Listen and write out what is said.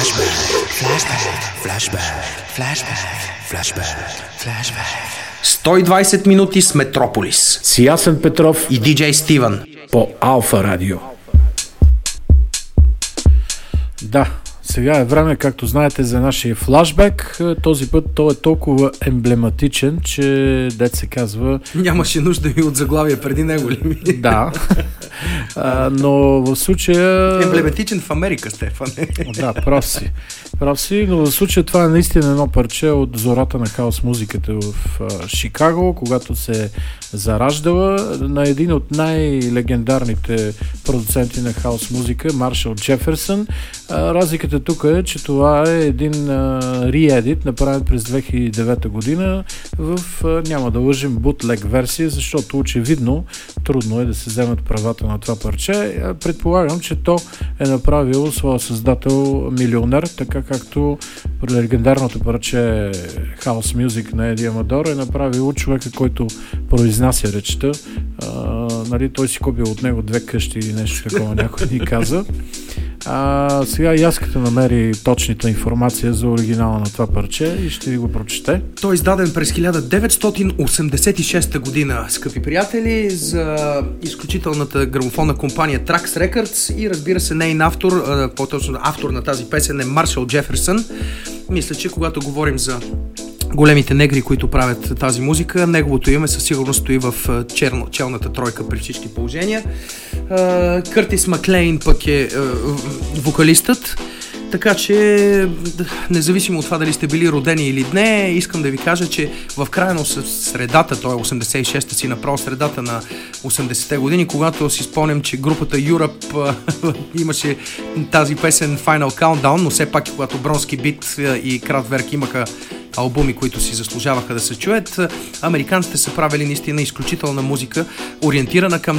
120 минути с Метрополис. С Ясен Петров и диджей Стивън. По Алфа Радио. Да, сега е време, както знаете, за нашия флашбек. Този път той е толкова емблематичен, че дет се казва... Нямаше нужда и от заглавия преди него ли ми? Да. Но в случая... Емблематичен в Америка, Стефан. Да, прав си, но в случая това е наистина едно парче от зората на хаос музиката в Шикаго, когато се зараждала на един от най-легендарните продуценти на хаос музика, Маршал Джеферсън. Разликата тук е, че това е един re-edit, направен през 2009 година в, няма да лъжим, бутлег версия, защото очевидно трудно е да се вземат правата на това парче. Предполагам, че то е направил своя създател милионер, така както легендарното парче House Music на Еди Амадор е направил човека, който произнася речта. Нали, той си купил от него 2 къщи или нещо такова, някой ни каза. Сега и аз като намери точната информация за оригинала на това парче и ще ви го прочете. Той е издаден през 1986 година, скъпи приятели, за изключителната грамофонна компания Trax Records и разбира се нейн автор, по-точно автор на тази песен е Маршал Джеферсън. Мисля, че когато говорим за големите негри, които правят тази музика, неговото име със сигурност стои в челната тройка при всички положения. Къртис Маклейн пък е вокалистът, така че независимо от това дали сте били родени или не, искам да ви кажа, че в края на средата, той е 86-та си, направо средата на 80-те години, когато си спомням, че групата Europe имаше тази песен Final Countdown, но все пак когато Бронски Бит и Kraftwerk имаха албуми, които си заслужаваха да се чуят, американците са правили наистина изключителна музика, ориентирана към